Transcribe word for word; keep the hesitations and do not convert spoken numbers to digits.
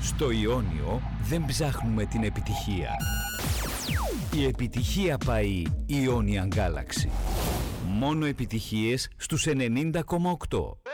Στο Ιόνιο δεν ψάχνουμε την επιτυχία. Η επιτυχία πάει Ionian Galaxy. Μόνο επιτυχίες στους ενενήντα κόμμα οκτώ.